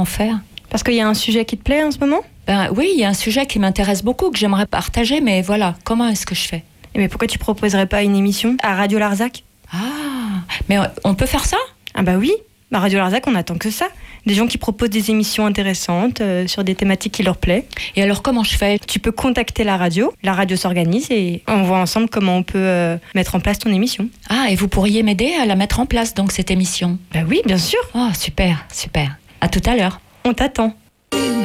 comment faire? Parce qu'il y a un sujet qui te plaît en ce moment? Oui, il y a un sujet qui m'intéresse beaucoup, que j'aimerais partager, mais voilà, comment est-ce que je fais? Mais pourquoi tu proposerais pas une émission à Radio Larzac? Ah, mais on peut faire ça? Ah bah oui, à Radio Larzac, on attend que ça. Des gens qui proposent des émissions intéressantes sur des thématiques qui leur plaisent. Et alors, comment je fais? Tu peux contacter la radio s'organise et on voit ensemble comment on peut mettre en place ton émission. Ah, et vous pourriez m'aider à la mettre en place, donc, cette émission? Bah oui, bien sûr. Oh, super, super. À tout à l'heure. On t'attend.